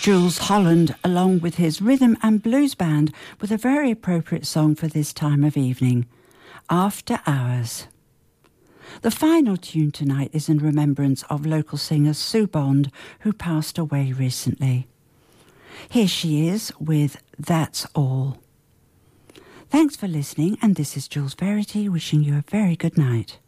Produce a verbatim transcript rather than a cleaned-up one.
Jools Holland, along with his rhythm and blues band, with a very appropriate song for this time of evening, After Hours. The final tune tonight is in remembrance of local singer Sue Bond, who passed away recently. Here she is with That's All. Thanks for listening, and this is Jules Verity wishing you a very good night.